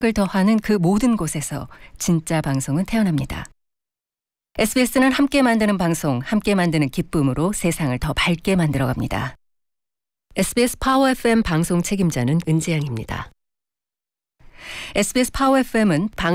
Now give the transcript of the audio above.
을 더하는 그 모든 곳에서 진짜 방송은 태어납니다. SBS는 함께 만드는 방송, 함께 만드는 기쁨으로 세상을 더 밝게 만들어갑니다. SBS 파워 FM 방송 책임자는 은지양입니다. SBS 파워 FM은